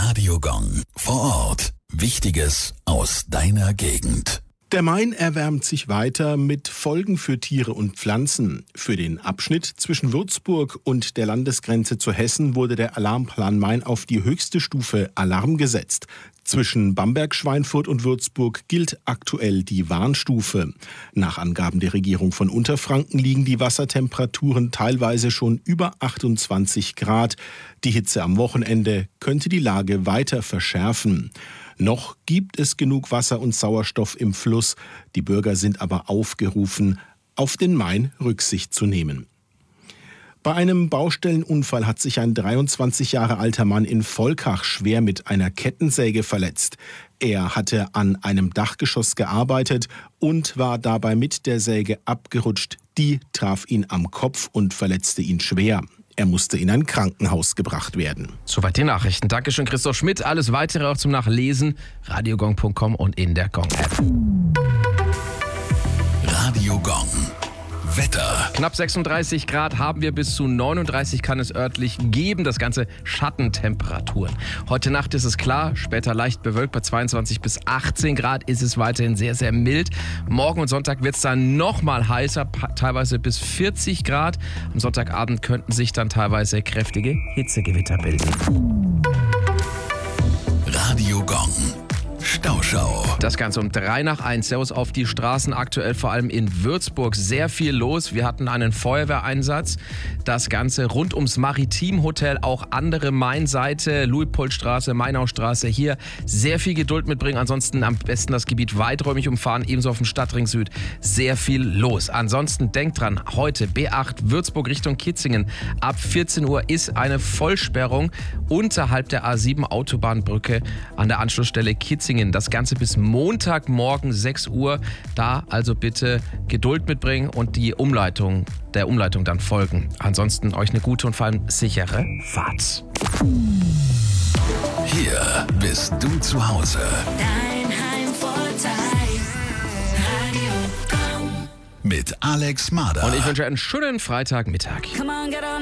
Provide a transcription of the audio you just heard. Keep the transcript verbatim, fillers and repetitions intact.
Radio Gong. Vor Ort. Wichtiges aus deiner Gegend. Der Main erwärmt sich weiter mit Folgen für Tiere und Pflanzen. Für den Abschnitt zwischen Würzburg und der Landesgrenze zu Hessen wurde der Alarmplan Main auf die höchste Stufe Alarm gesetzt. Zwischen Bamberg, Schweinfurt und Würzburg gilt aktuell die Warnstufe. Nach Angaben der Regierung von Unterfranken liegen die Wassertemperaturen teilweise schon über achtundzwanzig Grad. Die Hitze am Wochenende könnte die Lage weiter verschärfen. Noch gibt es genug Wasser und Sauerstoff im Fluss. Die Bürger sind aber aufgerufen, auf den Main Rücksicht zu nehmen. Bei einem Baustellenunfall hat sich ein dreiundzwanzig Jahre alter Mann in Volkach schwer mit einer Kettensäge verletzt. Er hatte an einem Dachgeschoss gearbeitet und war dabei mit der Säge abgerutscht. Die traf ihn am Kopf und verletzte ihn schwer. Er musste in ein Krankenhaus gebracht werden. Soweit die Nachrichten. Dankeschön, Christoph Schmidt. Alles Weitere auch zum Nachlesen. radiogong punkt com und in der Gong-App. Radio Gong. Wetter. Knapp sechsunddreißig Grad haben wir, bis zu neununddreißig kann es örtlich geben. Das Ganze Schattentemperaturen. Heute Nacht ist es klar, später leicht bewölkt. Bei zweiundzwanzig bis achtzehn Grad ist es weiterhin sehr, sehr mild. Morgen und Sonntag wird es dann nochmal heißer, teilweise bis vierzig Grad. Am Sonntagabend könnten sich dann teilweise kräftige Hitzegewitter bilden. Radio Gong. Stauschau. Das Ganze um drei nach eins. Servus auf die Straßen. Aktuell vor allem in Würzburg sehr viel los. Wir hatten einen Feuerwehreinsatz. Das Ganze rund ums Maritim-Hotel, auch andere Mainseite, Luitpoldstraße, Mainaustraße. Hier sehr viel Geduld mitbringen. Ansonsten am besten das Gebiet weiträumig umfahren. Ebenso auf dem Stadtring Süd sehr viel los. Ansonsten denkt dran, heute B acht Würzburg Richtung Kitzingen. Ab vierzehn Uhr ist eine Vollsperrung unterhalb der A sieben Autobahnbrücke an der Anschlussstelle Kitzingen. Das Ganze bis Montagmorgen sechs Uhr. Da also bitte Geduld mitbringen und die Umleitung, der Umleitung dann folgen. Ansonsten euch eine gute und vor allem sichere Fahrt. Hier bist du zu Hause. Dein Heimvorteil. Radio Gong. Mit Alex Mader. Und ich wünsche einen schönen Freitagmittag. Come on, get on.